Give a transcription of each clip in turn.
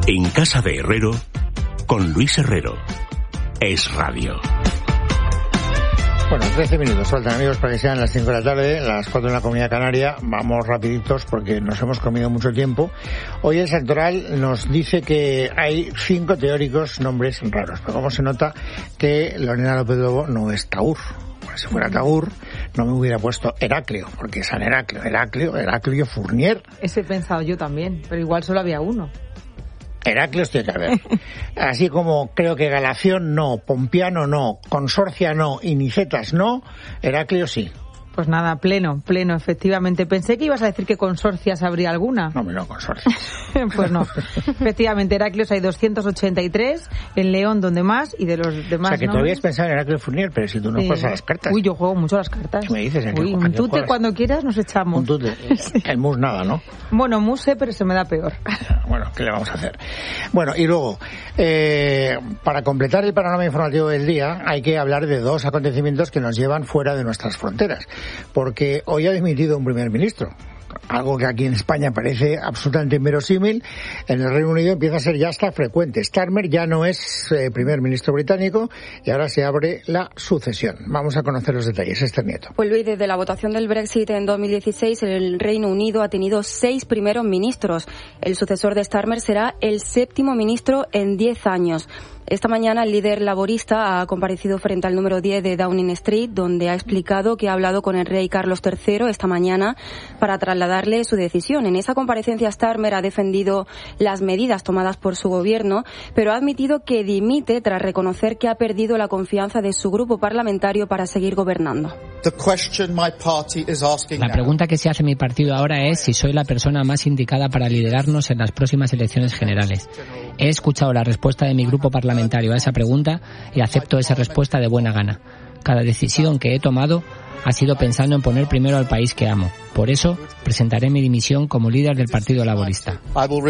En Casa de Herrero, con Luis Herrero. Es Radio. Bueno, 13 minutos faltan, amigos, para que sean las 5 de la tarde, las 4 en la Comunidad Canaria. Vamos rapiditos porque nos hemos comido mucho tiempo. Hoy el Sectoral nos dice que hay 5 teóricos, nombres raros. Pero como se nota que Lorena López Lobo no es Taur. Pues si fuera Taur, no me hubiera puesto Heraclio, porque San Heraclio Fournier. Ese he pensado yo también, pero igual solo había uno. Heraclios tiene que haber. Así como creo que Galación no, Pompiano no, Consorcia no y Nicetas no, Heraclio sí. Pues nada, pleno, efectivamente. Pensé que ibas a decir que Consorcias habría alguna. No, Consorcias. Pues no. Efectivamente, Heraclios hay 283, en León donde más, y de los demás. O sea, que todavía has pensado en Heraclio Fournier, pero si tú no juegas a las cartas. Uy, yo juego mucho a las cartas. ¿Qué me dices? Un tute cuando quieras nos echamos. Un tute. El mus nada, ¿no? Bueno, muse, pero se me da peor. Bueno, ¿qué le vamos a hacer? Bueno, y luego, para completar el panorama informativo del día, hay que hablar de 2 acontecimientos que nos llevan fuera de nuestras fronteras. Porque hoy ha dimitido un primer ministro. Algo que aquí en España parece absolutamente inverosímil, en el Reino Unido empieza a ser ya hasta frecuente. Starmer ya no es primer ministro británico y ahora se abre la sucesión. Vamos a conocer los detalles. Esther Nieto. Pues Luis, desde la votación del Brexit en 2016, el Reino Unido ha tenido 6 primeros ministros. El sucesor de Starmer será el 7º ministro en 10 años. Esta mañana el líder laborista ha comparecido frente al número 10 de Downing Street, donde ha explicado que ha hablado con el rey Carlos III esta mañana para trasladarle su decisión. En esa comparecencia Starmer ha defendido las medidas tomadas por su gobierno, pero ha admitido que dimite tras reconocer que ha perdido la confianza de su grupo parlamentario para seguir gobernando. La pregunta que se hace mi partido ahora es si soy la persona más indicada para liderarnos en las próximas elecciones generales. He escuchado la respuesta de mi grupo parlamentario a esa pregunta y acepto esa respuesta de buena gana. Cada decisión que he tomado ha sido pensando en poner primero al país que amo. Por eso, presentaré mi dimisión como líder del Partido Laborista.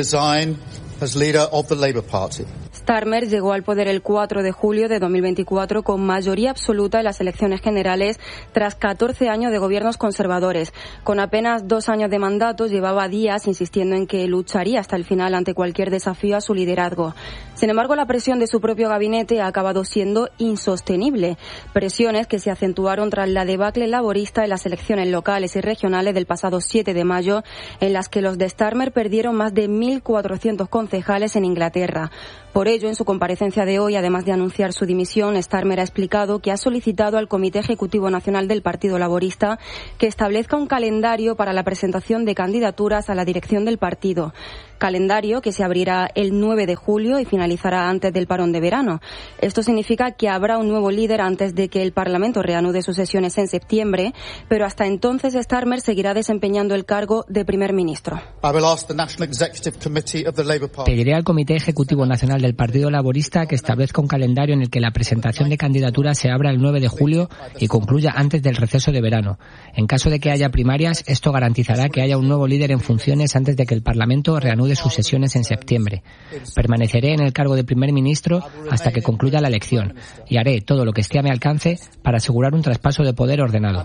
Starmer llegó al poder el 4 de julio de 2024 con mayoría absoluta en las elecciones generales tras 14 años de gobiernos conservadores. Con apenas 2 años de mandato, llevaba días insistiendo en que lucharía hasta el final ante cualquier desafío a su liderazgo. Sin embargo, la presión de su propio gabinete ha acabado siendo insostenible. Presiones que se acentuaron tras la debacle laborista en las elecciones locales y regionales del pasado 7 de mayo, en las que los de Starmer perdieron más de 1.400 concejales en Inglaterra. Por ello, en su comparecencia de hoy, además de anunciar su dimisión, Starmer ha explicado que ha solicitado al Comité Ejecutivo Nacional del Partido Laborista que establezca un calendario para la presentación de candidaturas a la dirección del partido. Calendario que se abrirá el 9 de julio y finalizará antes del parón de verano. Esto significa que habrá un nuevo líder antes de que el Parlamento reanude sus sesiones en septiembre, pero hasta entonces Starmer seguirá desempeñando el cargo de primer ministro. Pediré al Comité Ejecutivo Nacional del Partido Laborista que establezca un calendario en el que la presentación de candidaturas se abra el 9 de julio y concluya antes del receso de verano. En caso de que haya primarias, esto garantizará que haya un nuevo líder en funciones antes de que el Parlamento reanude sus sesiones en septiembre. Permaneceré en el cargo de primer ministro hasta que concluya la elección y haré todo lo que esté a mi alcance para asegurar un traspaso de poder ordenado.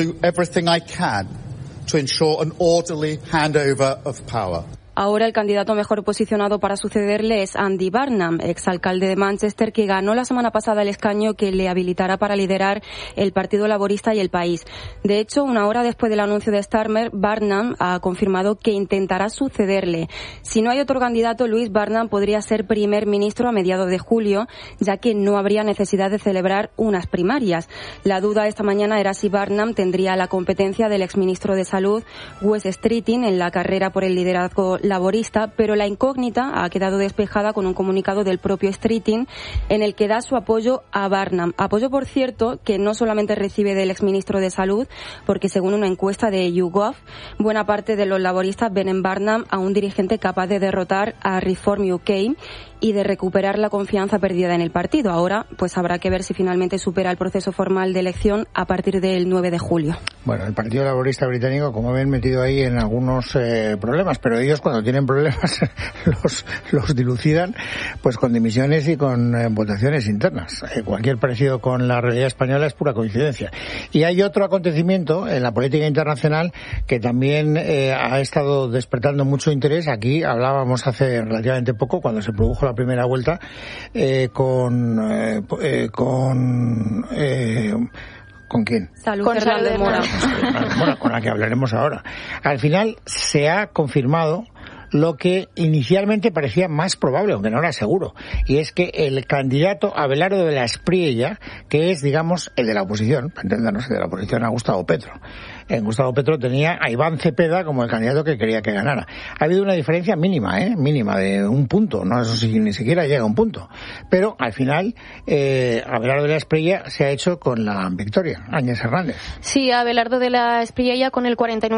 Ahora el candidato mejor posicionado para sucederle es Andy Burnham, exalcalde de Manchester, que ganó la semana pasada el escaño que le habilitará para liderar el Partido Laborista y el país. De hecho, una hora después del anuncio de Starmer, Burnham ha confirmado que intentará sucederle. Si no hay otro candidato, Luis, Burnham podría ser primer ministro a mediados de julio, ya que no habría necesidad de celebrar unas primarias. La duda esta mañana era si Burnham tendría la competencia del exministro de Salud, Wes Streeting, en la carrera por el liderazgo laborista, pero la incógnita ha quedado despejada con un comunicado del propio Streeting en el que da su apoyo a Burnham. Apoyo, por cierto, que no solamente recibe del exministro de Salud, porque según una encuesta de YouGov, buena parte de los laboristas ven en Burnham a un dirigente capaz de derrotar a Reform UK y de recuperar la confianza perdida en el partido. Ahora, pues habrá que ver si finalmente supera el proceso formal de elección a partir del 9 de julio. Bueno, el Partido Laborista Británico, como ven, metido ahí en algunos problemas, pero ellos cuando tienen problemas los dilucidan pues con dimisiones y con votaciones internas. Cualquier parecido con la realidad española es pura coincidencia. Y hay otro acontecimiento en la política internacional que también ha estado despertando mucho interés. Aquí hablábamos hace relativamente poco, cuando se produjo la primera vuelta, ¿con quién? Con Fernández de Mora. Bueno, con la que hablaremos ahora. Al final se ha confirmado lo que inicialmente parecía más probable, aunque no era seguro, y es que el candidato Abelardo de la Espriella, que es, digamos, el de la oposición, entendernos, el de la oposición a Gustavo Petro. Gustavo Petro tenía a Iván Cepeda como el candidato que quería que ganara. Ha habido una diferencia mínima de un punto, no, eso sí, ni siquiera llega a un punto. Pero al final, Abelardo de la Espriella se ha hecho con la victoria. Áñez Hernández. Sí, Abelardo de la Espriella, con el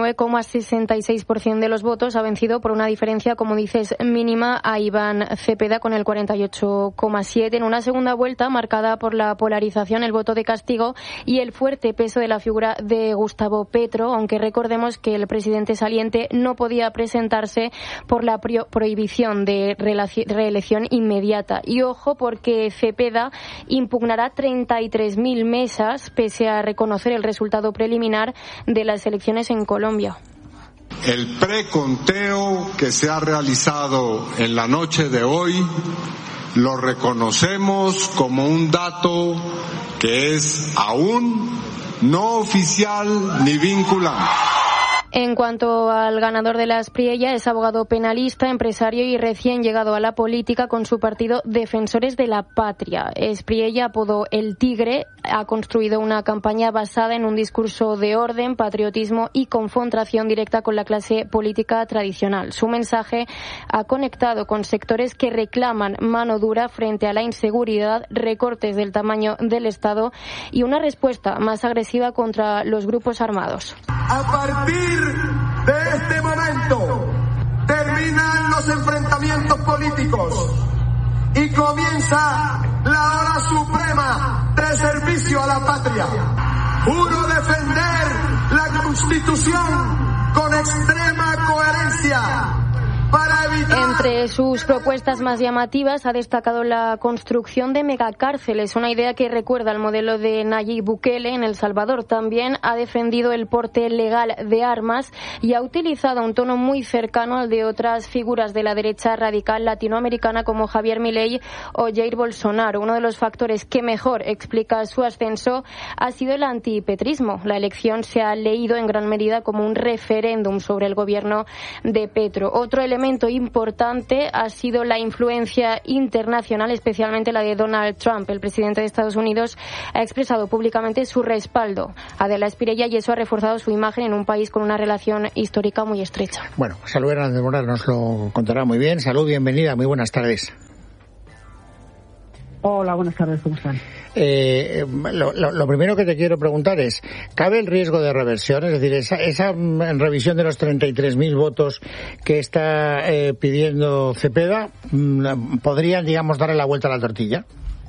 49,66% de los votos, ha vencido por una diferencia, como dices, mínima a Iván Cepeda con el 48,7%. En una segunda vuelta marcada por la polarización, el voto de castigo y el fuerte peso de la figura de Gustavo Petro, aunque recordemos que el presidente saliente no podía presentarse por la prohibición de reelección inmediata. Y ojo, porque Cepeda impugnará 33.000 mesas pese a reconocer el resultado preliminar de las elecciones en Colombia. El preconteo que se ha realizado en la noche de hoy lo reconocemos como un dato que es aún no oficial ni vinculante. En cuanto al ganador de la Espriella, es abogado penalista, empresario y recién llegado a la política con su partido Defensores de la Patria. Espriella, apodo El Tigre, ha construido una campaña basada en un discurso de orden, patriotismo y confrontación directa con la clase política tradicional. Su mensaje ha conectado con sectores que reclaman mano dura frente a la inseguridad, recortes del tamaño del Estado y una respuesta más agresiva contra los grupos armados. A partir de este momento terminan los enfrentamientos políticos y comienza la hora suprema de servicio a la patria. Juro defender la Constitución con extrema coherencia. Entre sus propuestas más llamativas ha destacado la construcción de megacárceles, una idea que recuerda al modelo de Nayib Bukele en El Salvador. También ha defendido el porte legal de armas y ha utilizado un tono muy cercano al de otras figuras de la derecha radical latinoamericana como Javier Milei o Jair Bolsonaro. Uno de los factores que mejor explica su ascenso ha sido el antipetrismo. La elección se ha leído en gran medida como un referéndum sobre el gobierno de Petro. Otro elemento importante ha sido la influencia internacional, especialmente la de Donald Trump. El presidente de Estados Unidos ha expresado públicamente su respaldo a De la Espriella y eso ha reforzado su imagen en un país con una relación histórica muy estrecha. Bueno, Salud Hernández Mora nos lo contará muy bien. Salud, bienvenida, muy buenas tardes. Hola, buenas tardes, ¿cómo están? Lo primero que te quiero preguntar es, ¿cabe el riesgo de reversión? Es decir, esa revisión de los 33.000 votos que está pidiendo Cepeda, ¿podrían, digamos, darle la vuelta a la tortilla?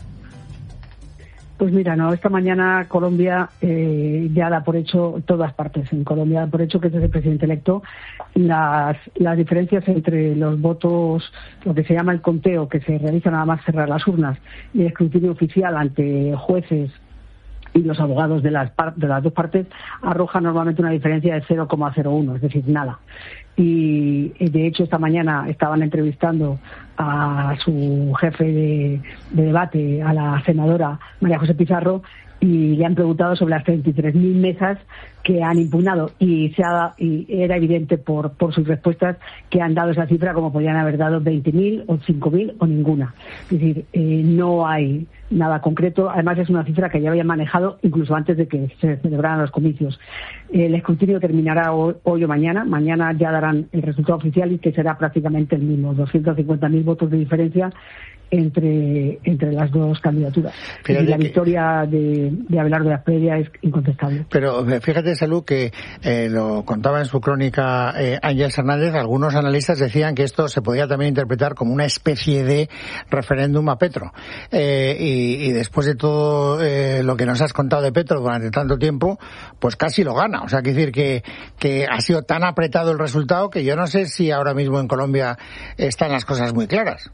Pues mira, no, esta mañana Colombia ya da por hecho, todas partes en Colombia da por hecho que es el presidente electo. Las diferencias entre los votos, lo que se llama el conteo, que se realiza nada más cerrar las urnas, y el escrutinio oficial ante jueces y los abogados de las dos partes, arroja normalmente una diferencia de 0,01, es decir, nada. Y de hecho esta mañana estaban entrevistando a su jefe de debate, a la senadora María José Pizarro, y le han preguntado sobre las 33.000 mesas que han impugnado y era evidente por sus respuestas que han dado esa cifra como podían haber dado 20.000 o 5.000 o ninguna. Es decir, no hay nada concreto. Además es una cifra que ya habían manejado incluso antes de que se celebraran los comicios. El escrutinio terminará hoy o mañana. Mañana ya darán el resultado oficial y que será prácticamente el mismo, 250.000 votos de diferencia. entre las dos candidaturas. Y la victoria de Abelardo de la Espriella es incontestable. Pero fíjate, Salud, que lo contaba en su crónica Ángeles Hernández, algunos analistas decían que esto se podía también interpretar como una especie de referéndum a Petro. Y después de todo lo que nos has contado de Petro durante tanto tiempo, pues casi lo gana. O sea, quiere decir que ha sido tan apretado el resultado que yo no sé si ahora mismo en Colombia están las cosas muy claras.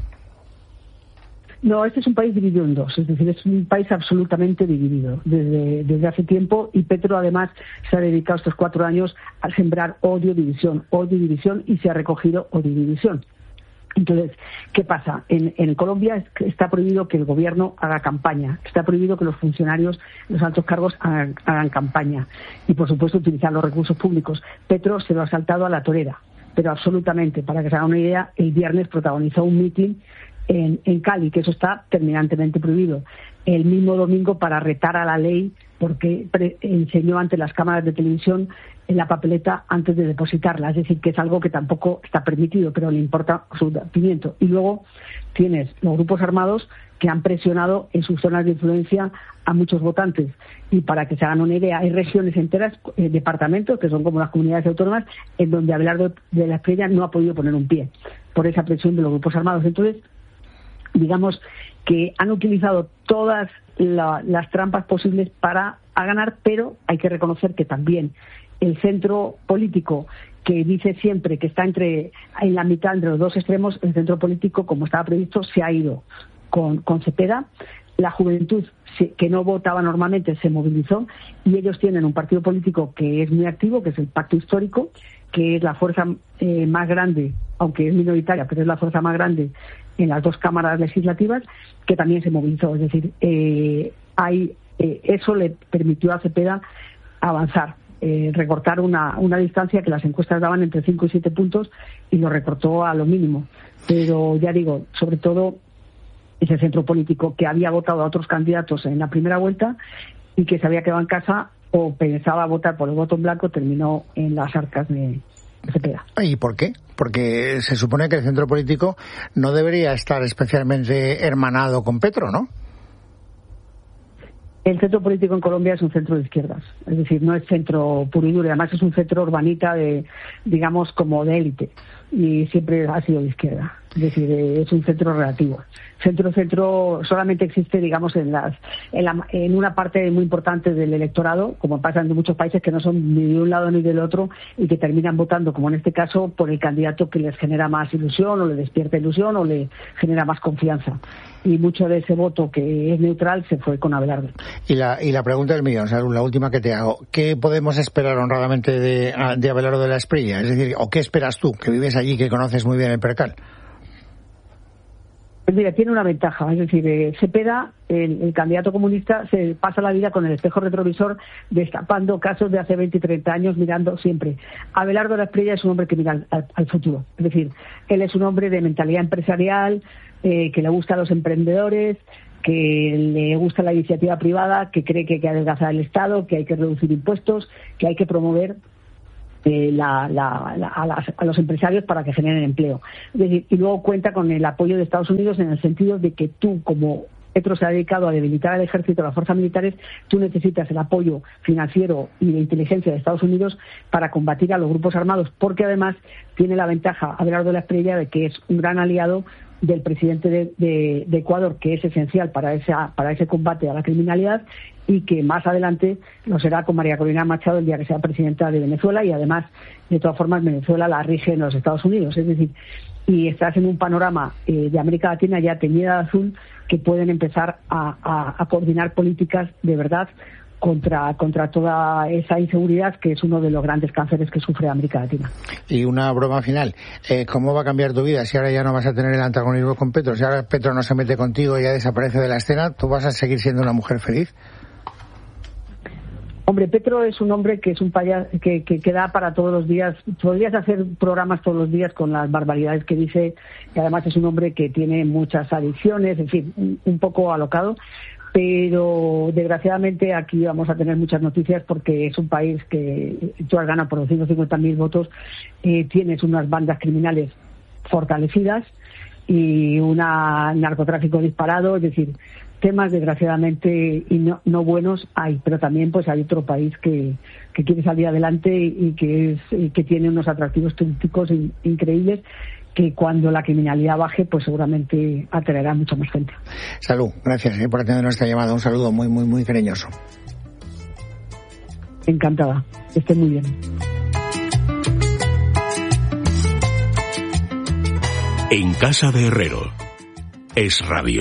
No, este es un país dividido en dos, es decir, es un país absolutamente dividido desde hace tiempo, y Petro además se ha dedicado estos 4 años a sembrar odio, división, y se ha recogido odio y división. Entonces, ¿qué pasa? En Colombia está prohibido que el gobierno haga campaña, está prohibido que los funcionarios, los altos cargos hagan campaña y, por supuesto, utilizar los recursos públicos. Petro se lo ha saltado a la torera, pero absolutamente. Para que se haga una idea, el viernes protagonizó un mitin en Cali, que eso está terminantemente prohibido. El mismo domingo, para retar a la ley, porque enseñó ante las cámaras de televisión en la papeleta antes de depositarla, es decir, que es algo que tampoco está permitido, pero le importa su pimiento. Y luego tienes los grupos armados que han presionado en sus zonas de influencia a muchos votantes. Y para que se hagan una idea, hay regiones enteras, departamentos, que son como las comunidades autónomas, en donde Abelardo de la Espriella no ha podido poner un pie por esa presión de los grupos armados. Entonces, digamos que han utilizado todas las trampas posibles para ganar, pero hay que reconocer que también el centro político, que dice siempre que está en la mitad entre los dos extremos, el centro político, como estaba previsto, se ha ido con Cepeda. La juventud, que no votaba normalmente, se movilizó, y ellos tienen un partido político que es muy activo, que es el Pacto Histórico, que es la fuerza más grande, aunque es minoritaria, pero es la fuerza más grande en las 2 cámaras legislativas, que también se movilizó. Es decir, eso le permitió a Cepeda avanzar, recortar una distancia que las encuestas daban entre 5 y 7 puntos, y lo recortó a lo mínimo. Pero ya digo, sobre todo ese centro político que había votado a otros candidatos en la primera vuelta y que se había quedado en casa o pensaba votar por el voto en blanco, terminó en las arcas de Cepeda. ¿Y por qué? Porque se supone que el centro político no debería estar especialmente hermanado con Petro, ¿no? El centro político en Colombia es un centro de izquierdas, es decir, no es centro puro y duro, además es un centro urbanita digamos, como de élite, y siempre ha sido de izquierda, es decir, es un centro relativo. Centro solamente existe, digamos, en una parte muy importante del electorado, como pasa en muchos países que no son ni de un lado ni del otro y que terminan votando, como en este caso, por el candidato que les genera más ilusión o le despierta ilusión o le genera más confianza. Y mucho de ese voto que es neutral se fue con Abelardo. Y la pregunta es mía, o sea, la última que te hago. ¿Qué podemos esperar honradamente de Abelardo de la Espriella? Es decir, ¿o qué esperas tú, que vives allí, que conoces muy bien el percal? Pues mira, tiene una ventaja, es decir, Cepeda, el candidato comunista, se pasa la vida con el espejo retrovisor destapando casos de hace 20 y 30 años, mirando siempre. Abelardo de la Espriella es un hombre que mira al futuro, es decir, él es un hombre de mentalidad empresarial, que le gusta a los emprendedores, que le gusta la iniciativa privada, que cree que hay que adelgazar el Estado, que hay que reducir impuestos, que hay que promover a los empresarios para que generen empleo. Es decir, y luego cuenta con el apoyo de Estados Unidos en el sentido de que tú, como Petro se ha dedicado a debilitar al ejército, a las fuerzas militares, tú necesitas el apoyo financiero y de inteligencia de Estados Unidos para combatir a los grupos armados, porque además tiene la ventaja Abelardo de la Espriella de que es un gran aliado del presidente de Ecuador, que es esencial para ese combate a la criminalidad, y que más adelante lo será con María Corina Machado el día que sea presidenta de Venezuela, y además, de todas formas, Venezuela la rige en los Estados Unidos. Es decir, y estás en un panorama de América Latina ya teñida de azul, que pueden empezar a coordinar políticas de verdad contra toda esa inseguridad, que es uno de los grandes cánceres que sufre América Latina. Y una broma final, ¿cómo va a cambiar tu vida si ahora ya no vas a tener el antagonismo con Petro? Si ahora Petro no se mete contigo y ya desaparece de la escena, ¿tú vas a seguir siendo una mujer feliz? Hombre, Petro es un hombre que es un payaso que da para todos los días. Podrías hacer programas todos los días con las barbaridades que dice, que además es un hombre que tiene muchas adicciones, en fin, un poco alocado. Pero desgraciadamente aquí vamos a tener muchas noticias, porque es un país que tú has ganado por 250.000 votos, tienes unas bandas criminales fortalecidas, y un narcotráfico disparado, es decir, temas desgraciadamente y no buenos hay, pero también pues hay otro país que quiere salir adelante y que tiene unos atractivos turísticos increíbles, que cuando la criminalidad baje pues seguramente atraerá mucha más gente. Salud, gracias por atender nuestra llamada, un saludo muy muy muy cariñoso. Encantada, que esté muy bien. En casa de Herrero, Es Radio.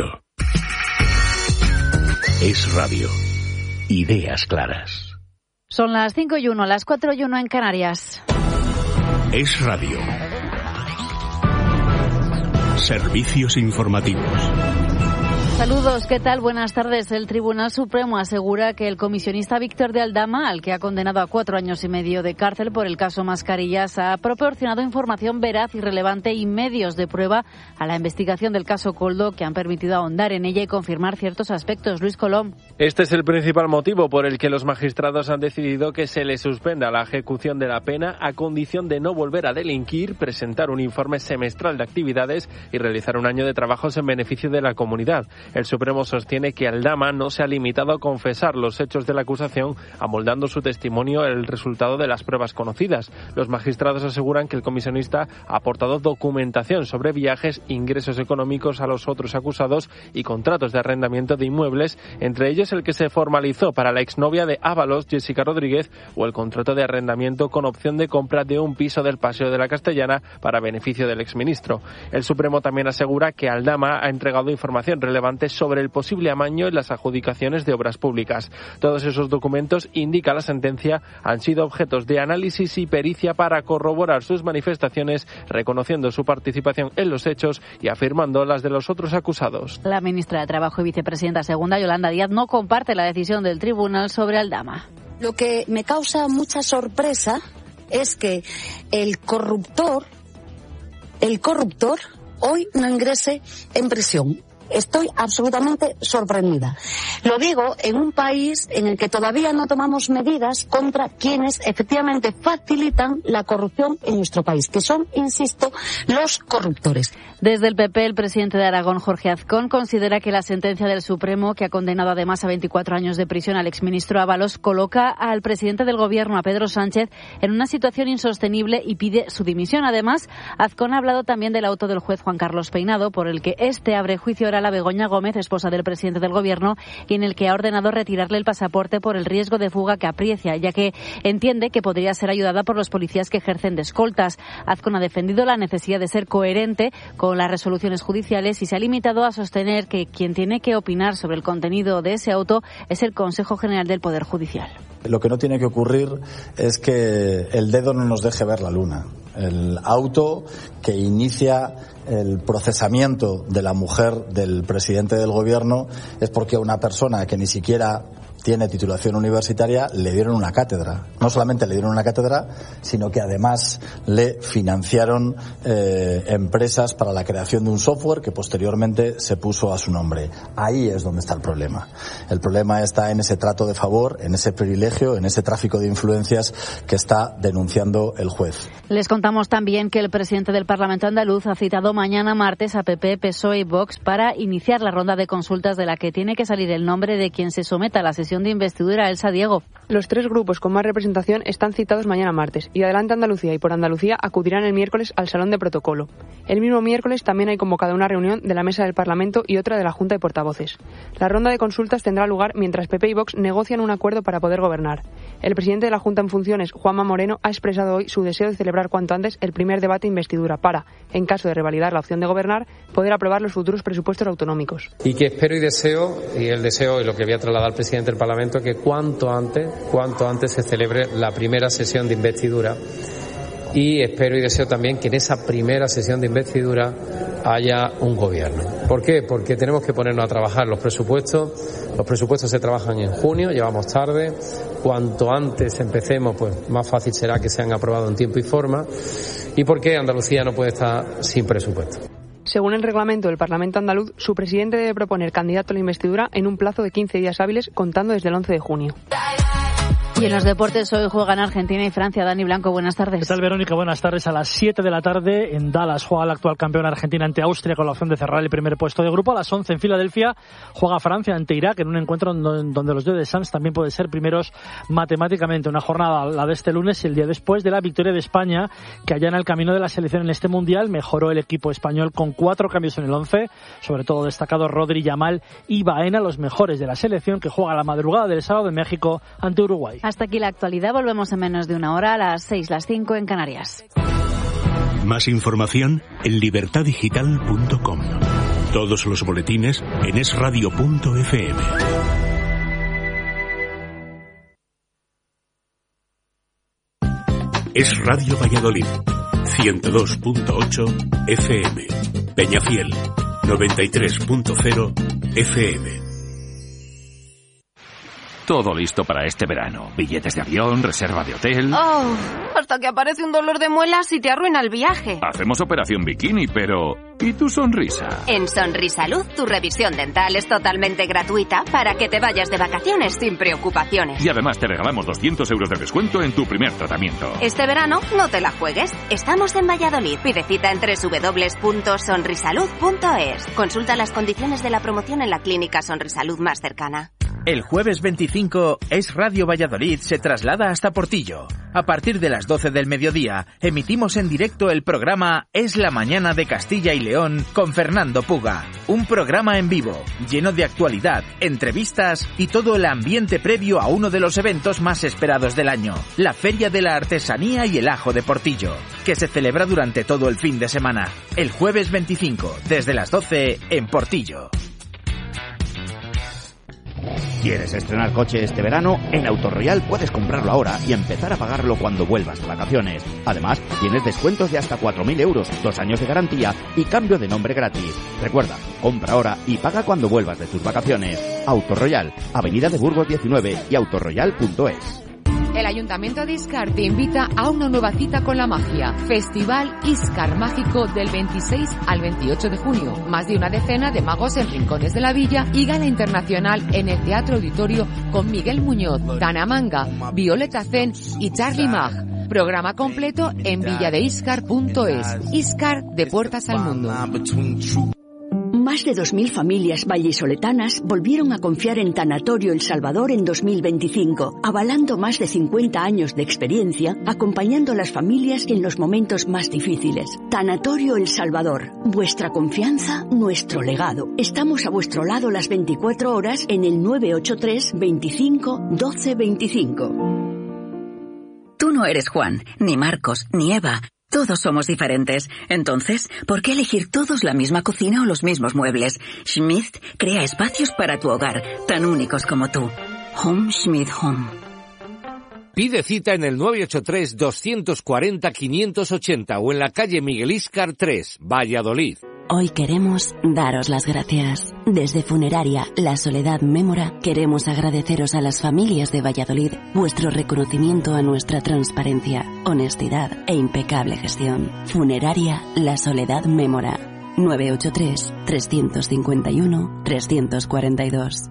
Es Radio. Ideas claras. Son las 5:01, las 4:01 en Canarias. Es Radio. Servicios informativos. Saludos, ¿qué tal? Buenas tardes. El Tribunal Supremo asegura que el comisionista Víctor de Aldama, al que ha condenado a 4 años y medio de cárcel por el caso Mascarillas, ha proporcionado información veraz y relevante y medios de prueba a la investigación del caso Koldo que han permitido ahondar en ella y confirmar ciertos aspectos. Luis Colom. Este es el principal motivo por el que los magistrados han decidido que se le suspenda la ejecución de la pena a condición de no volver a delinquir, presentar un informe semestral de actividades y realizar un año de trabajos en beneficio de la comunidad. El Supremo sostiene que Aldama no se ha limitado a confesar los hechos de la acusación, amoldando su testimonio el resultado de las pruebas conocidas. Los magistrados aseguran que el comisionista ha aportado documentación sobre viajes, ingresos económicos a los otros acusados y contratos de arrendamiento de inmuebles, entre ellos el que se formalizó para la exnovia de Ábalos, Jessica Rodríguez, o el contrato de arrendamiento con opción de compra de un piso del Paseo de la Castellana para beneficio del exministro. El Supremo también asegura que Aldama ha entregado información relevante sobre el posible amaño en las adjudicaciones de obras públicas. Todos esos documentos, indica la sentencia, han sido objetos de análisis y pericia para corroborar sus manifestaciones, reconociendo su participación en los hechos y afirmando las de los otros acusados. La ministra de Trabajo y vicepresidenta segunda, Yolanda Díaz, no comparte la decisión del tribunal sobre Aldama. Lo que me causa mucha sorpresa es que el corruptor hoy no ingrese en prisión. Estoy absolutamente sorprendida. Lo digo en un país en el que todavía no tomamos medidas contra quienes efectivamente facilitan la corrupción en nuestro país, que son, insisto, los corruptores. Desde el PP, el presidente de Aragón, Jorge Azcón, considera que la sentencia del Supremo, que ha condenado además a 24 años de prisión al exministro Ábalos, coloca al presidente del Gobierno, a Pedro Sánchez, en una situación insostenible y pide su dimisión. Además, Azcón ha hablado también del auto del juez Juan Carlos Peinado, por el que este abre juicio oral a Begoña Gómez, esposa del presidente del Gobierno, y en el que ha ordenado retirarle el pasaporte por el riesgo de fuga que aprecia, ya que entiende que podría ser ayudada por los policías que ejercen de escoltas. Azcón ha defendido la necesidad de ser coherente con las resoluciones judiciales y se ha limitado a sostener que quien tiene que opinar sobre el contenido de ese auto es el Consejo General del Poder Judicial. Lo que no tiene que ocurrir es que el dedo no nos deje ver la luna. El auto que inicia el procesamiento de la mujer del presidente del Gobierno es porque a una persona que ni siquiera tiene titulación universitaria le dieron una cátedra. No solamente le dieron una cátedra, sino que además le financiaron empresas para la creación de un software que posteriormente se puso a su nombre. Ahí es donde está el problema. El problema está en ese trato de favor, en ese privilegio, en ese tráfico de influencias que está denunciando el juez. Les contamos también que el presidente del Parlamento andaluz ha citado mañana martes a PP, PSOE y Vox para iniciar la ronda de consultas de la que tiene que salir el nombre de quien se someta a la sesión de investidura. Elsa Diego. Los 3 grupos con más representación están citados mañana martes y Adelante Andalucía y Por Andalucía acudirán el miércoles al Salón de Protocolo. El mismo miércoles también hay convocada una reunión de la Mesa del Parlamento y otra de la Junta de Portavoces. La ronda de consultas tendrá lugar mientras PP y Vox negocian un acuerdo para poder gobernar. El presidente de la Junta en funciones, Juanma Moreno, ha expresado hoy su deseo de celebrar cuanto antes el primer debate de investidura para, en caso de revalidar la opción de gobernar, poder aprobar los futuros presupuestos autonómicos. Y que espero y deseo, y el deseo y lo que voy a trasladar al presidente del Parlamento, que cuanto antes se celebre la primera sesión de investidura. Y espero y deseo también que en esa primera sesión de investidura haya un gobierno. ¿Por qué? Porque tenemos que ponernos a trabajar los presupuestos. Los presupuestos se trabajan en junio, llevamos tarde. Cuanto antes empecemos, pues más fácil será que sean aprobados en tiempo y forma. ¿Y por qué Andalucía no puede estar sin presupuesto? Según el reglamento del Parlamento andaluz, su presidente debe proponer candidato a la investidura en un plazo de 15 días hábiles contando desde el 11 de junio. Y en los deportes hoy juegan Argentina y Francia. Dani Blanco, buenas tardes. ¿Qué tal, Verónica? Buenas tardes. A las 7 de la tarde en Dallas juega el actual campeón Argentina ante Austria con la opción de cerrar el primer puesto de grupo. A las 11 en Filadelfia juega Francia ante Irak en un encuentro donde los de Deschamps también pueden ser primeros matemáticamente. Una jornada, la de este lunes y el día después de la victoria de España, que allana el camino de la selección en este mundial. Mejoró el equipo español con 4 cambios en el 11, sobre todo destacados Rodri, Yamal y Baena, los mejores de la selección, que juega la madrugada del sábado en México ante Uruguay. Hasta aquí la actualidad. Volvemos en menos de una hora, a las 6, las 5 en Canarias. Más información en libertadigital.com. Todos los boletines en esradio.fm. Es Radio Valladolid, 102.8 FM. Peñafiel, 93.0 FM. Todo listo para este verano. Billetes de avión, reserva de hotel... Oh, hasta que aparece un dolor de muelas y te arruina el viaje. Hacemos operación bikini, pero... ¿y tu sonrisa? En Sonrisalud, tu revisión dental es totalmente gratuita para que te vayas de vacaciones sin preocupaciones. Y además te regalamos 200 euros de descuento en tu primer tratamiento. Este verano no te la juegues. Estamos en Valladolid. Pide cita en www.sonrisalud.es. Consulta las condiciones de la promoción en la clínica Sonrisalud más cercana. El jueves 25, Es Radio Valladolid se traslada hasta Portillo. A partir de las 12 del mediodía, emitimos en directo el programa Es la Mañana de Castilla y León con Fernando Puga. Un programa en vivo, lleno de actualidad, entrevistas y todo el ambiente previo a uno de los eventos más esperados del año, la Feria de la Artesanía y el Ajo de Portillo, que se celebra durante todo el fin de semana. El jueves 25, desde las 12, en Portillo. ¿Quieres estrenar coche este verano? En Autoroyal puedes comprarlo ahora y empezar a pagarlo cuando vuelvas de vacaciones. Además, tienes descuentos de hasta 4.000 euros, 2 años de garantía y cambio de nombre gratis. Recuerda, compra ahora y paga cuando vuelvas de tus vacaciones. Autoroyal, Avenida de Burgos 19 y autoroyal.es. El Ayuntamiento de Íscar te invita a una nueva cita con la magia. Festival Íscar Mágico del 26 al 28 de junio. Más de una decena de magos en rincones de la villa y gala internacional en el Teatro Auditorio con Miguel Muñoz, Dana Manga, Violeta Zen y Charlie Mag. Programa completo en villadeiscar.es. Íscar, de puertas al mundo. Más de 2.000 familias vallisoletanas volvieron a confiar en Tanatorio El Salvador en 2025, avalando más de 50 años de experiencia, acompañando a las familias en los momentos más difíciles. Tanatorio El Salvador, vuestra confianza, nuestro legado. Estamos a vuestro lado las 24 horas en el 983 25 12 25. Tú no eres Juan, ni Marcos, ni Eva. Todos somos diferentes. Entonces, ¿por qué elegir todos la misma cocina o los mismos muebles? Schmidt crea espacios para tu hogar, tan únicos como tú. Home Schmidt Home. Pide cita en el 983-240-580 o en la calle Miguel Íscar 3, Valladolid. Hoy queremos daros las gracias. Desde Funeraria La Soledad Mémora queremos agradeceros a las familias de Valladolid vuestro reconocimiento a nuestra transparencia, honestidad e impecable gestión. Funeraria La Soledad Mémora. 983-351-342.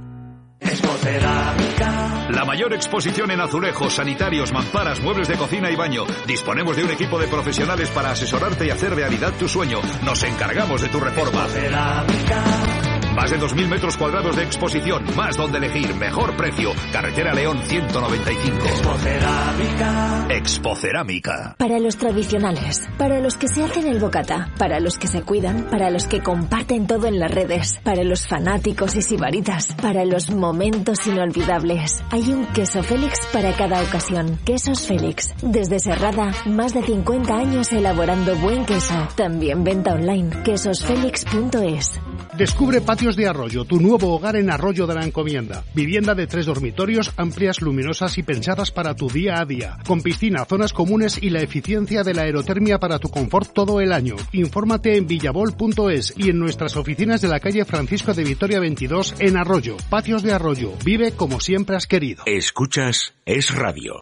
La mayor exposición en azulejos, sanitarios, mamparas, muebles de cocina y baño. Disponemos de un equipo de profesionales para asesorarte y hacer realidad tu sueño. Nos encargamos de tu reforma. Más de 2.000 metros cuadrados de exposición, más donde elegir, mejor precio. Carretera León 195. Expocerámica. Para los tradicionales, para los que se hacen el bocata, para los que se cuidan, para los que comparten todo en las redes, para los fanáticos y sibaritas, para los momentos inolvidables. Hay un queso Félix para cada ocasión. Quesos Félix. Desde Serrada, más de 50 años elaborando buen queso. También venta online. quesosfelix.es. Descubre Patios de Arroyo, tu nuevo hogar en Arroyo de la Encomienda. Vivienda de 3 dormitorios, amplias, luminosas y pensadas para tu día a día. Con piscina, zonas comunes y la eficiencia de la aerotermia para tu confort todo el año. Infórmate en villabol.es y en nuestras oficinas de la calle Francisco de Vitoria 22 en Arroyo. Patios de Arroyo. Vive como siempre has querido. Escuchas Es Radio.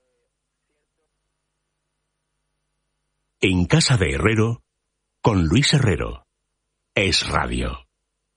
En casa de Herrero, con Luis Herrero. Es Radio.